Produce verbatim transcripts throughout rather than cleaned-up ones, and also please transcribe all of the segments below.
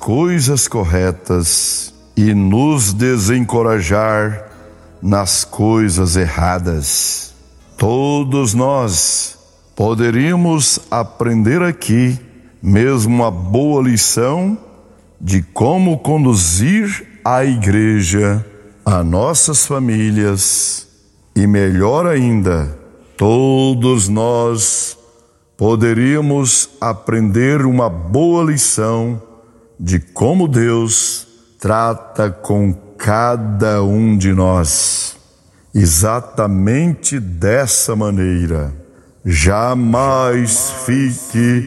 coisas corretas e nos desencorajar nas coisas erradas. Todos nós poderíamos aprender aqui mesmo uma boa lição de como conduzir a igreja, a nossas famílias e, melhor ainda, todos nós poderíamos aprender uma boa lição de como Deus trata com cada um de nós. Exatamente dessa maneira. Jamais fique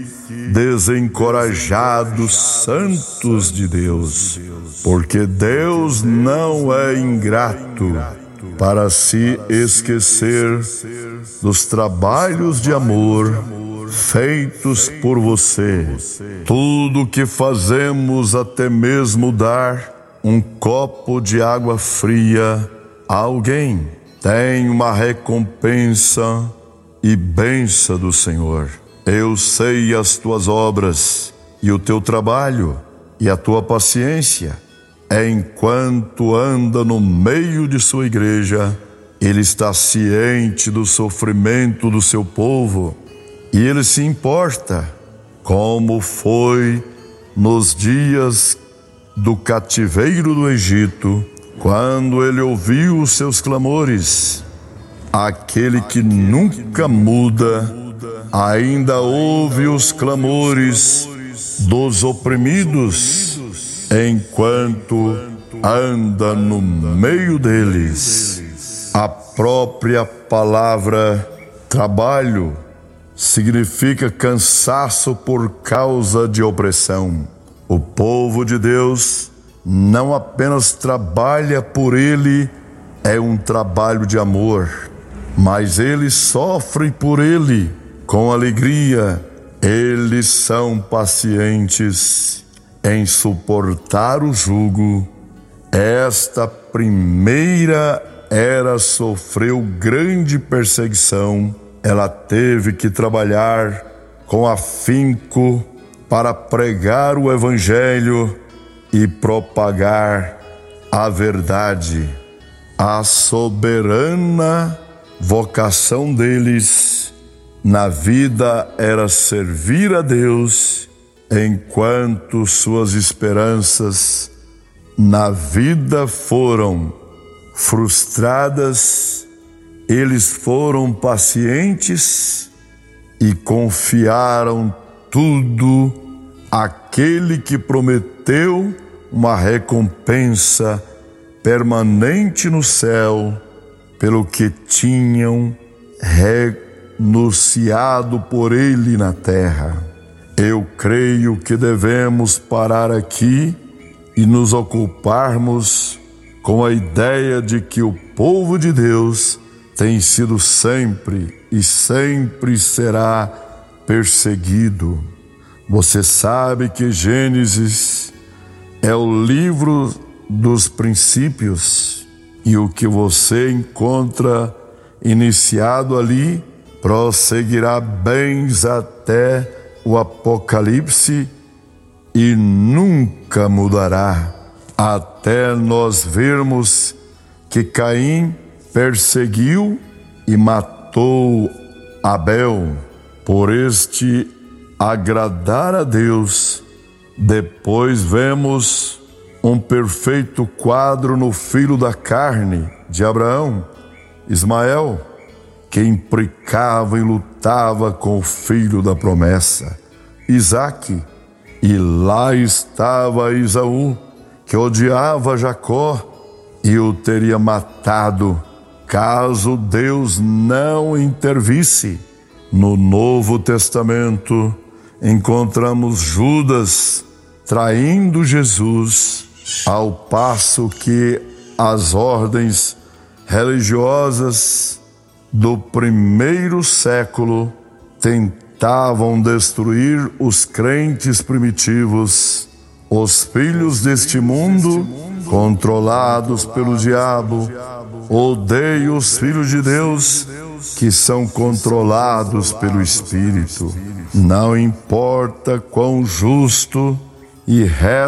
desencorajado, santos de Deus, porque Deus não é ingrato para se esquecer dos trabalhos de amor feitos por você. Tudo que fazemos, até mesmo dar um copo de água fria a alguém, tem uma recompensa e bênção do Senhor. Eu sei as tuas obras e o teu trabalho e a tua paciência. Enquanto anda no meio de sua igreja, ele está ciente do sofrimento do seu povo e ele se importa, como foi nos dias do cativeiro do Egito, quando ele ouviu os seus clamores. Aquele que nunca muda ainda ouve os clamores dos oprimidos enquanto anda no meio deles. A própria palavra trabalho significa cansaço por causa de opressão. O povo de Deus não apenas trabalha por ele, é um trabalho de amor, mas eles sofrem por ele com alegria. Eles são pacientes em suportar o jugo. Esta primeira era sofreu grande perseguição. Ela teve que trabalhar com afinco para pregar o evangelho e propagar a verdade. A soberana vocação deles na vida era servir a Deus, enquanto suas esperanças na vida foram frustradas. Eles foram pacientes e confiaram tudo àquele que prometeu uma recompensa permanente no céu, pelo que tinham renunciado por ele na terra. Eu creio que devemos parar aqui e nos ocuparmos com a ideia de que o povo de Deus tem sido sempre e sempre será perseguido. Você sabe que Gênesis é o livro dos princípios, e o que você encontra iniciado ali prosseguirá bens até o Apocalipse e nunca mudará, até nós vermos que Caim perseguiu e matou Abel, por este agradar a Deus. Depois vemos um perfeito quadro no filho da carne de Abraão, Ismael, que implicava e lutava com o filho da promessa, Isaque. E lá estava Esaú, que odiava Jacó e o teria matado caso Deus não intervisse. No Novo Testamento encontramos Judas traindo Jesus, ao passo que as ordens religiosas do primeiro século tentavam destruir os crentes primitivos. Os filhos deste mundo, controlados pelo diabo, odeiam os filhos de Deus, que são controlados pelo Espírito. Não importa quão justo e reto